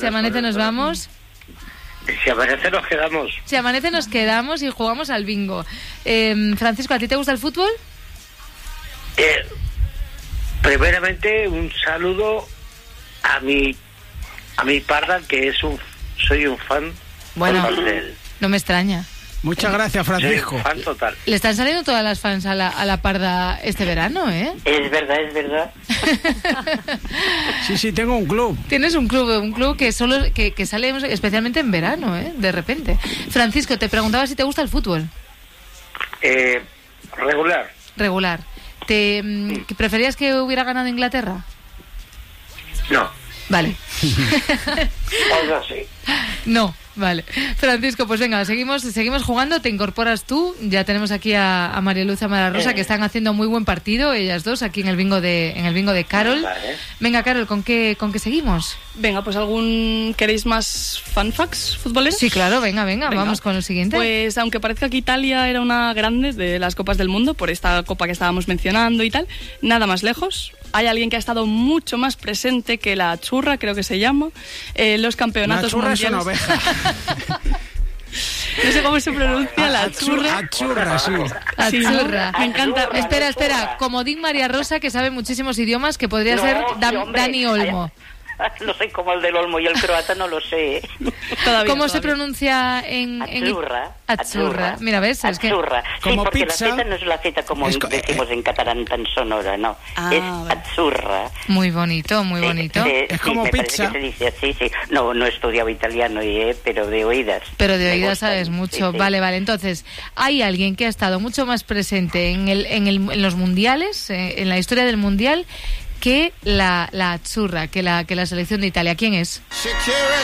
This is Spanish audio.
Si amanece nos vamos. Si amanece nos quedamos. Si amanece nos quedamos y jugamos al bingo. Francisco, ¿a ti te gusta el fútbol? Primeramente, un saludo a mi parda, que soy un fan. Bueno, total de él. no me extraña. Muchas gracias, Francisco. Soy un fan total. Le están saliendo todas las fans a la parda este verano, ¿eh? Es verdad. Sí, tengo un club. Tienes un club que sale especialmente en verano, ¿eh? De repente. Francisco, te preguntaba si te gusta el fútbol. Regular. ¿Que preferías que hubiera ganado Inglaterra? No. Vale. Algo así. No, vale. Francisco, pues venga, seguimos jugando, te incorporas tú. Ya tenemos aquí a María Luz y a Mara Rosa, que están haciendo muy buen partido, ellas dos, aquí en el bingo de Carol. Vale. Venga, Carol, ¿con qué seguimos? Venga, pues ¿queréis más fun facts futboleros? Sí, claro, venga, vamos con el siguiente. Pues aunque parezca que Italia era una grande de las Copas del Mundo, por esta copa que estábamos mencionando y tal, nada más lejos. Hay alguien que ha estado mucho más presente que la Azzurra, creo que se llama, los campeonatos mundiales. La Azzurra es una oveja. No sé cómo se pronuncia la Azzurra. Azzurra, sí. Azzurra. Me encanta. Espera, como Dick María Rosa, que sabe muchísimos idiomas, que podría ser Dani Olmo. No sé cómo el del Olmo y el croata, no lo sé. ¿Cómo se pronuncia en Azzurra? Mira, ¿ves? Es que Azzurra. Sí, como porque pizza. la Z no es la Z como decimos en catalán tan sonora, no. Es Azzurra. Muy bonito. Es como me pizza. parece que se dice así, sí. No he estudiado italiano, pero de oídas. Pero de Me oídas gusta, sabes mucho. sí. Vale. Entonces, hay alguien que ha estado mucho más presente en los mundiales, en la historia del mundial, que la Azzurra, que la selección de Italia. ¿Quién es?